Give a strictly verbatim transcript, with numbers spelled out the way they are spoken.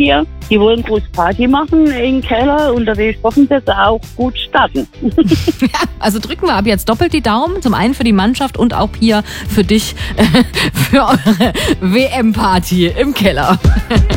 hier. Die wollen groß Party machen im Keller und da will ich hoffentlich auch gut starten. Ja, also drücken wir ab jetzt doppelt die Daumen. Zum einen für die Mannschaft und auch hier für dich, äh, für eure W M-Party im Keller.